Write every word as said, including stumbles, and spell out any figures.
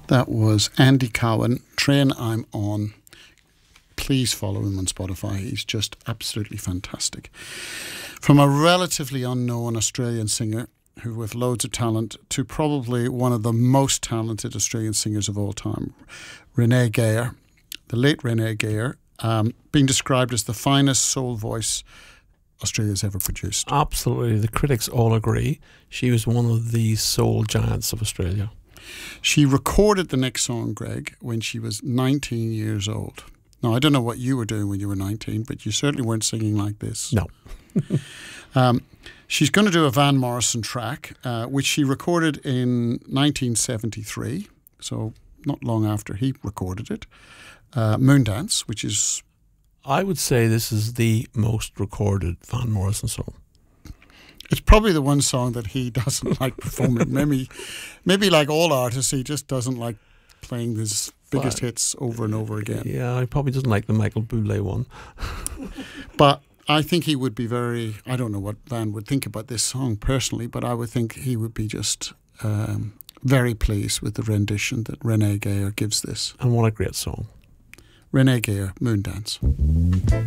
That was Andy Cowan, Train I'm On. Please follow him on Spotify. He's just absolutely fantastic. From a relatively unknown Australian singer who with loads of talent to probably one of the most talented Australian singers of all time, Renee Geyer, the late Renee Geyer, um, being described as the finest soul voice Australia's ever produced. Absolutely. The critics all agree. She was one of the soul giants of Australia. She recorded the next song, Greg, when she was nineteen years old. Now, I don't know what you were doing when you were nineteen, but you certainly weren't singing like this. No. um, she's going to do a Van Morrison track, uh, which she recorded in nineteen seventy-three, so not long after he recorded it. Uh, Moondance, which is... I would say this is the most recorded Van Morrison song. It's probably the one song that he doesn't like performing. maybe, maybe like all artists, he just doesn't like playing his biggest but, hits over and over again. Yeah, he probably doesn't like the Michael Bublé one. But I think he would be very... I don't know what Van would think about this song personally, but I would think he would be just um, very pleased with the rendition that Renee Geyer gives this. And what a great song. Renee Geyer, Moondance.